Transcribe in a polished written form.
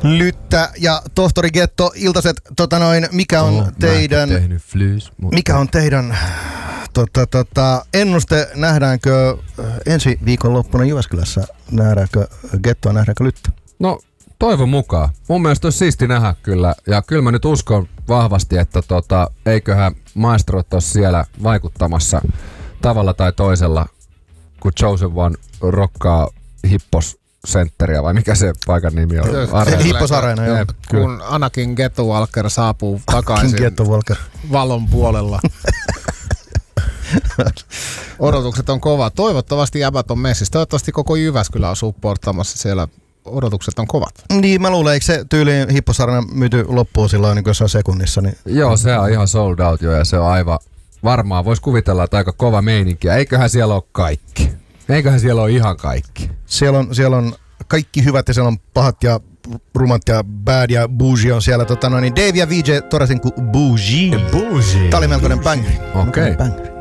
Lyttä ja Tohtori Getto, iltaset, mikä on teidän ennuste, nähdäänkö ensi viikonloppuna Jyväskylässä, nähdäänkö Gettoa, nähdäänkö Lyttä? No toivon mukaan. Mun mielestä olisi siisti nähdä kyllä, ja kyllä mä nyt uskon vahvasti, että eiköhän maestrot ole siellä vaikuttamassa tavalla tai toisella, kun Chosen One rokkaa Hippos-sentteriä, vai mikä se paikan nimi on? Hippos-areena, joo. Kun Anakin Ghetto Walker saapuu takaisin valon puolella. Odotukset on kovat. Toivottavasti jäbät on messissä. Toivottavasti koko Jyväskylä on supporttamassa siellä. Odotukset on kovat. Niin, mä luulen, eikö se tyyliin Hipposarana myyty loppuun silloin niin jossain sekunnissa? Niin... Joo, se on ihan sold out jo ja se on aivan varmaan. Voisi kuvitella, että aika kova meininki. Eiköhän siellä ole kaikki. Eiköhän siellä ole ihan kaikki. Siellä on kaikki hyvät ja siellä on pahat ja rumat ja bad ja bougie on siellä. Dave ja VJ torasin kuin bougie. Bougie. Tää oli melkoinen bangeri. Okei.